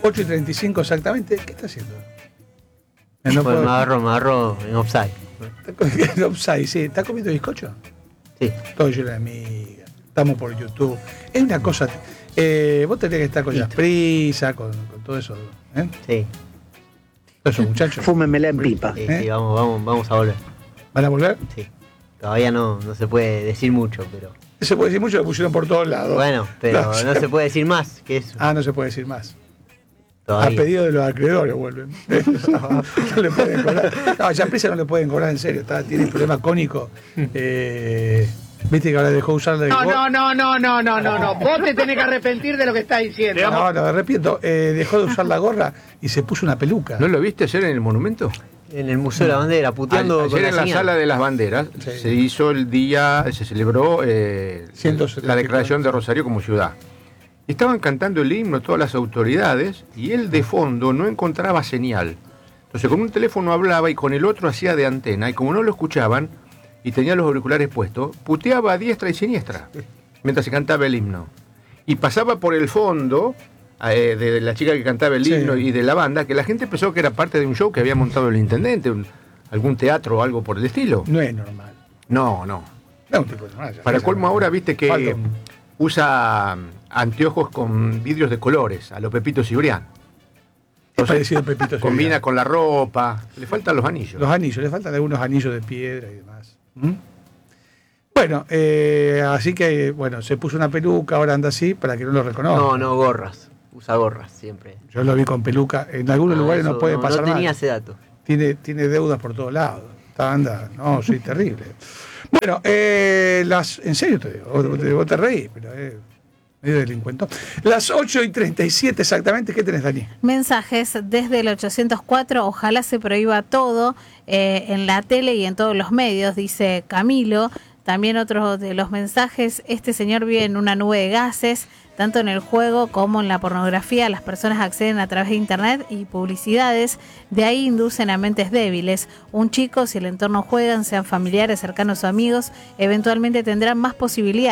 8:35 exactamente. ¿Qué está haciendo? No pues me agarro en offside. En offside, sí. ¿Está comiendo bizcocho? Sí. Todo yo y la amiga. Estamos por YouTube. Es una cosa. Vos tenés que estar con las prisas, con todo eso. Sí. Todos esos muchachos. Fúmenmela en pipa. Sí, vamos a volver. ¿Van a volver? Sí. Todavía no se puede decir mucho, pero. Se puede decir mucho, lo pusieron por todos lados. Bueno, pero no se puede decir más que eso. Ah, no se puede decir más. Todavía. A pedido de los acreedores vuelven. No le pueden cobrar. No, ya prisa no le pueden cobrar en serio. Tiene un problema cónico. Viste que ahora dejó usar la No. Vos te tenés que arrepentir de lo que estás diciendo. No, me arrepiento. Dejó de usar la gorra y se puso una peluca. ¿No lo viste ayer en el monumento? En el Museo de la Bandera, puteando ayer con la en la señal. Sala de las Banderas se hizo el día, se celebró la declaración de Rosario como ciudad. Estaban cantando el himno todas las autoridades y él de fondo no encontraba señal. Entonces con un teléfono hablaba y con el otro hacía de antena y como no lo escuchaban y tenía los auriculares puestos, puteaba a diestra y siniestra mientras se cantaba el himno. Y pasaba por el fondo de la chica que cantaba el himno y de la banda, que la gente pensó que era parte de un show que había montado el intendente, algún teatro o algo por el estilo. No es normal. No. No es un tipo normal. Para colmo ahora, viste que usa anteojos con vidrios de colores, a lo Pepito Cibrián. Es parecido a Pepito Cibrián. Combina con la ropa, le faltan los anillos. Los anillos, le faltan algunos anillos de piedra y demás. Bueno, así que, se puso una peluca, ahora anda así, para que no lo reconozca. No, gorras. Usa gorras siempre. Yo lo vi con peluca. En algunos lugares no puede pasar nada. No tenía ese dato. Tiene deudas por todos lados. Soy terrible. Bueno, en serio te digo, vos te reís, pero medio delincuente. Las 8:37 exactamente, ¿qué tenés, Dani? Mensajes desde el 804, ojalá se prohíba todo en la tele y en todos los medios, dice Camilo. También otro de los mensajes, este señor vive en una nube de gases, tanto en el juego como en la pornografía. Las personas acceden a través de internet y publicidades, de ahí inducen a mentes débiles. Un chico, si el entorno juegan, sean familiares, cercanos o amigos, eventualmente tendrán más posibilidades.